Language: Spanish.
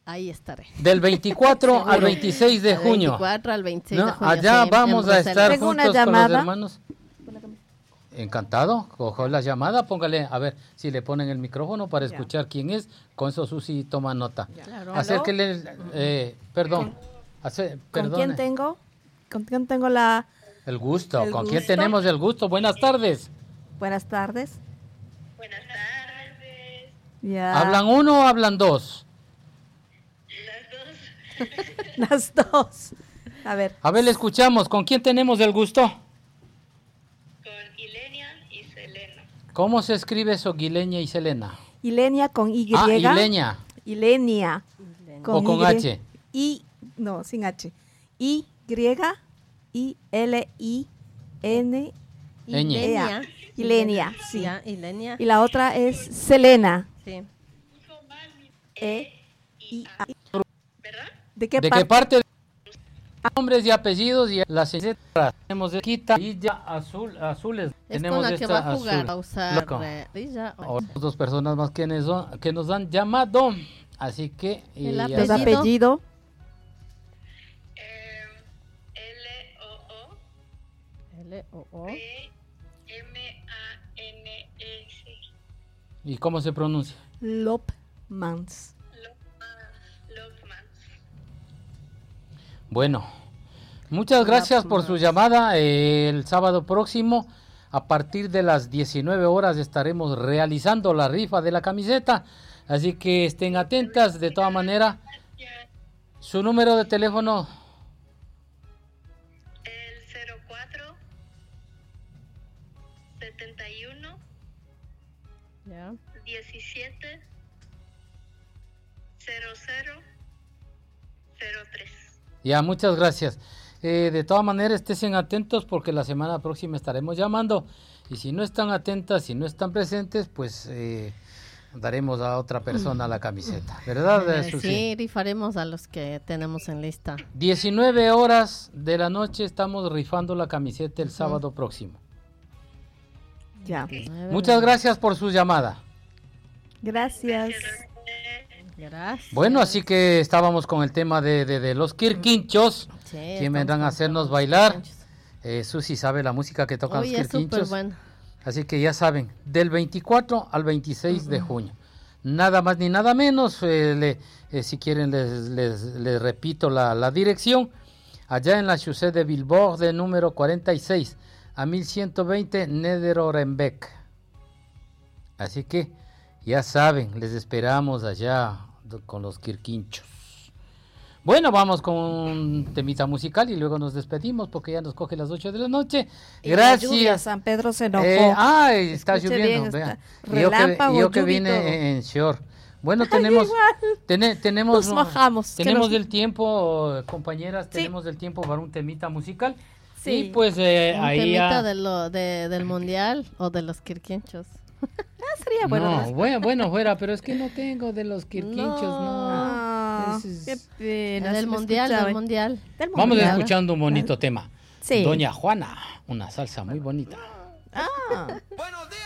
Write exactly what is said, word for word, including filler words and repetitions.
Ahí estaré. Del veinticuatro al veintiséis de junio. veinticuatro al veintiséis ¿No? de junio. Allá sí, vamos a estar Tengo una juntos con llamada. los hermanos. Encantado, cojo la llamada, póngale, a ver si le ponen el micrófono para Ya. escuchar quién es, con eso Susi toma nota. Claro. Acérquele, eh, perdón, hace, ¿Con perdone. quién tengo? ¿Con quién tengo la...? El gusto, El ¿con quién gusto? tenemos el gusto? Buenas tardes. Buenas tardes. Buenas tardes. Ya. ¿Hablan uno o hablan dos? Las dos. A ver. A ver, le escuchamos, ¿con quién tenemos el gusto? Con Ilenia y Selena. ¿Cómo se escribe eso, Guileña y Selena? Ilenia con Y. Ah, Ilenia, Ilenia. o con Y. H. Y, no, sin H. Y, I, L, I, N, Ñ. E, A. Ilenia, sí. Ya, Ilenia. Y la otra es Selena. Sí. E, I, A. ¿Verdad? ¿De qué ¿De parte? qué parte? Nombres y apellidos y las letras. Tenemos de quita y ya azul, azules. Es tenemos con la que esta va a jugar azul. a usar Loco. eh, Rilla o- Ahora, dos personas más que nos, que nos han llamado. Así que. y El ya Los está. apellido. apellidos. Eh, L O O L O O. P M A N S. ¿Y cómo se pronuncia? Lopmans. Lopman. Bueno, muchas gracias por su llamada. Eh, el sábado próximo, a partir de las diecinueve horas, estaremos realizando la rifa de la camiseta. Así que estén atentas. De todas maneras, su número de teléfono. El cero cuatro setenta y uno Ya. diecisiete cero cero cero tres. Ya, muchas gracias. Eh, de todas maneras, estén atentos porque la semana próxima estaremos llamando. Y si no están atentas, si no están presentes, pues eh, daremos a otra persona la camiseta. ¿Verdad, Eh, Susi? sí, rifaremos a los que tenemos en lista. diecinueve horas de la noche estamos rifando la camiseta el sábado próximo. Ya. Muchas gracias por su llamada. Gracias. Gracias. Bueno, así que estábamos con el tema de, de, de los quirquinchos. Sí, ¿Quién estamos vendrán a con hacernos todos los bailar? quirquinchos. Eh, Susi sabe la música que tocan Uy, los es súper quirquinchos. bueno. Así que ya saben, del veinticuatro al veintiséis de junio. Nada más ni nada menos. Eh, le, eh, si quieren les, les, les repito la, la dirección. Allá en la Chaussée de Villebord de número cuarenta y seis a mil ciento veinte Nederorenbeck. Así que ya saben, les esperamos allá con los quirquinchos. Bueno, vamos con un temita musical y luego nos despedimos porque ya nos coge las ocho de la noche. Y la lluvia, Gracias. San Pedro se enojó. Eh, ay, está Escuche lloviendo. bien, Vea. está Y yo que, relámpago, y yo que lluvia y todo. vine en short. Bueno, tenemos, tene- tenemos, Nos mojamos, que tenemos nos- el tiempo, compañeras, Sí. tenemos el tiempo para un temita musical. Sí. Y pues eh, Un ahí temita ya- de lo, de, del mundial o de los quirquinchos. Ah, sería bueno. no, ¿no? bueno, bueno, fuera, pero es que no tengo de los quirquinchos, no. Ah, Ese es- qué pena, del si me mundial, escuchaba. del mundial. Del Vamos mundial. escuchando un bonito tema. Sí. Doña Juana, una salsa muy bonita. Ah. Buenos días.